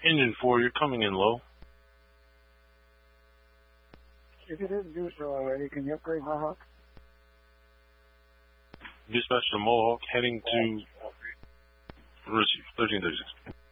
Engine 4, you're coming in low. If you didn't do so already, can you upgrade Mohawk? Dispatch to Mohawk, heading to receive 1336.